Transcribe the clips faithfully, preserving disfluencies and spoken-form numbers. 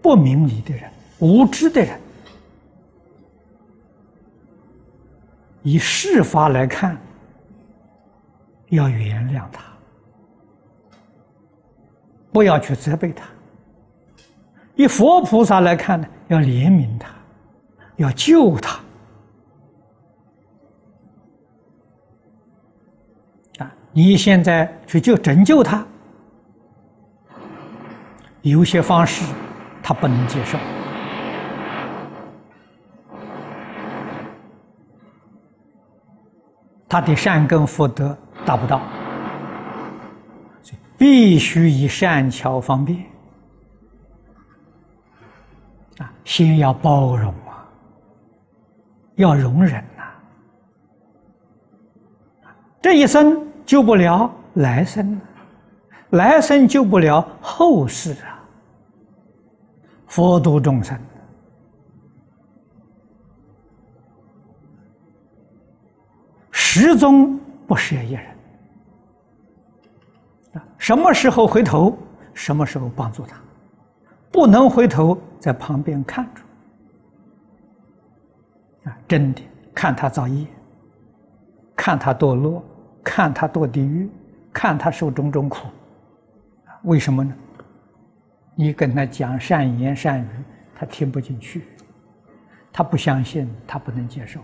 不明理的人、无知的人，以事法来看，要原谅他，不要去责备他；以佛菩萨来看呢，要怜悯他，要救他。啊，你现在去救拯救他，有些方式他不能接受。他的善根福德达不到，所以必须以善巧方便啊，先要包容啊，要容忍呐、啊。这一生救不了来生，来生救不了后世啊。佛度众生，始终不舍一人。什么时候回头，什么时候帮助他，不能回头，在旁边看着。啊，真的看他造业，看他堕落，看他堕地狱，看他受种种苦。为什么呢？你跟他讲善言善语，他听不进去，他不相信，他不能接受。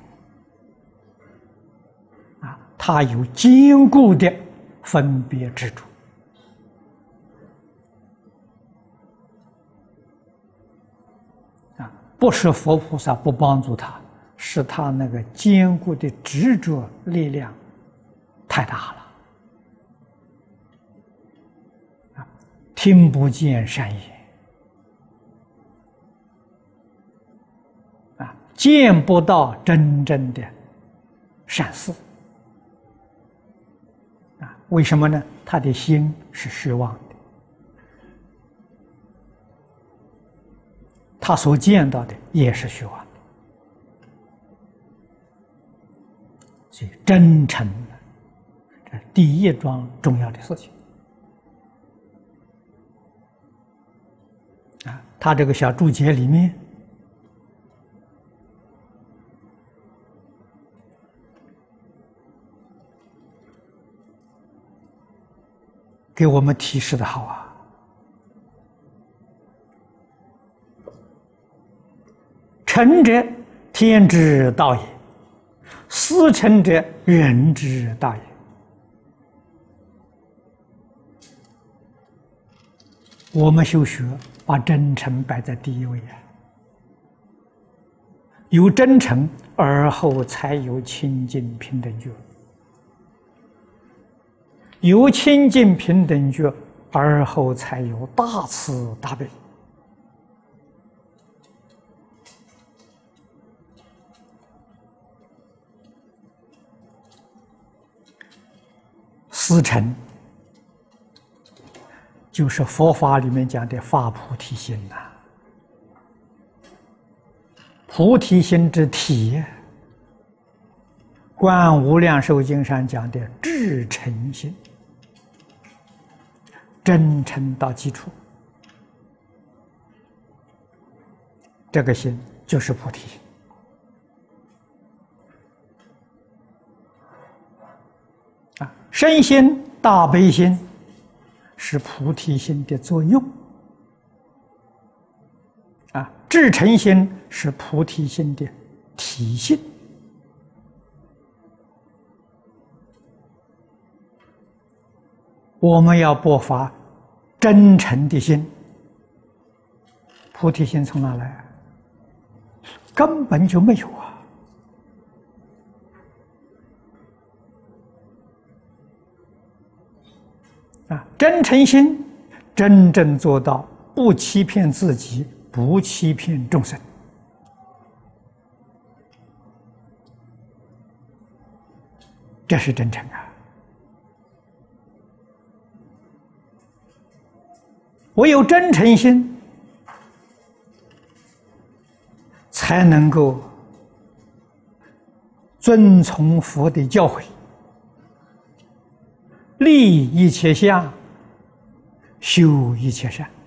啊，他有坚固的分别执着。啊，不是佛菩萨不帮助他，是他那个坚固的执着力量太大了。啊，听不见善言，啊，见不到真正的善事。啊，为什么呢？他的心是虚妄的，他所见到的也是虚妄的。所以真诚，这是第一桩重要的事情。啊，他这个小注解里面给我们提示的好啊！诚者，天之道也；思诚者，人之道也。我们修学，把真诚摆在第一位啊！有真诚，而后才有清净平等觉。有清净平等觉，而后才有大慈大悲。思诚就是佛法里面讲的发菩提心呐、啊，菩提心之体，观无量寿经上讲的至诚心。真诚到基础，这个心就是菩提心。啊，身心大悲心是菩提心的作用。啊，至诚心是菩提心的体性。我们要拨发真诚的心，菩提心从哪来？根本就没有啊！啊，真诚心真正做到不欺骗自己，不欺骗众生，这是真诚啊！唯有真诚心，才能够遵从佛的教诲，立一切相，修一切善。